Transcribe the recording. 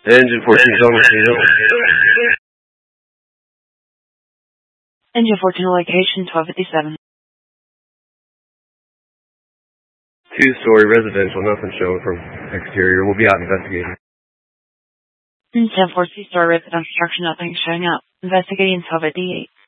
Engine 14 zone Casino. Engine 14 location 1257. Two-story residential, nothing showing from exterior. We'll be out investigating. 10-4 C-story residential structure, nothing showing up. Investigating 1258.